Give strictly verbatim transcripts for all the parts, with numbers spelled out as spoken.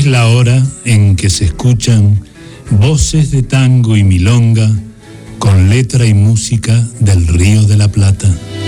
Es la hora en que se escuchan voces de tango y milonga con letra y música del Río de la Plata.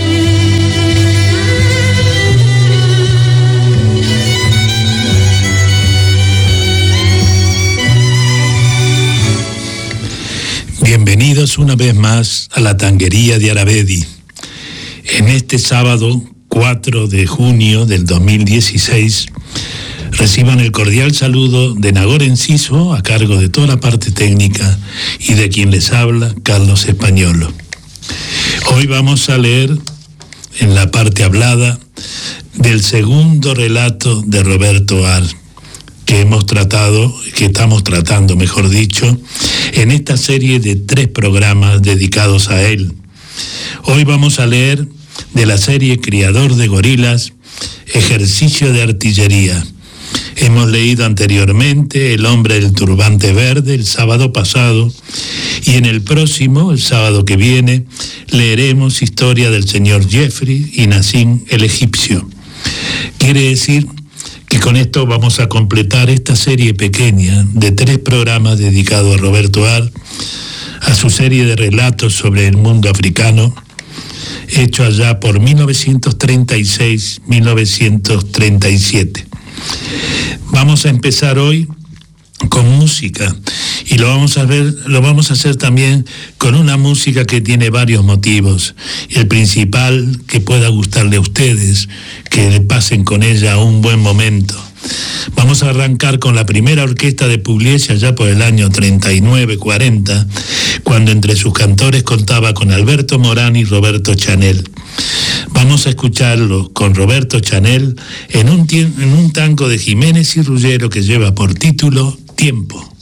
Bienvenidos una vez más a la tanguería de Aravedi. En este sábado cuatro de junio del dos mil dieciséis, reciban el cordial saludo de Nagor Enciso, a cargo de toda la parte técnica, y de quien les habla, Carlos Españolo. Hoy vamos a leer en la parte hablada del segundo relato de Roberto Ar, que hemos tratado, que estamos tratando, mejor dicho, en esta serie de tres programas dedicados a él. Hoy vamos a leer de la serie Criador de Gorilas, Ejercicio de Artillería. Hemos leído anteriormente El hombre del turbante verde el sábado pasado, y en el próximo, el sábado que viene, leeremos historia del señor Jeffrey y Nassim el egipcio. Quiere decir que con esto vamos a completar esta serie pequeña de tres programas dedicados a Roberto Ar, a su serie de relatos sobre el mundo africano, hecho allá por mil novecientos treinta y seis a mil novecientos treinta y siete. Vamos a empezar hoy con música, y lo vamos a ver, lo vamos a hacer también con una música que tiene varios motivos, y el principal, que pueda gustarle a ustedes, que pasen con ella un buen momento. Vamos a arrancar con la primera orquesta de Pugliese allá por el año treinta y nueve cuarenta, cuando entre sus cantores contaba con Alberto Morán y Roberto Chanel. Vamos a escucharlo con Roberto Chanel en un, en un tango de Jiménez y Ruggiero que lleva por título Tiempo.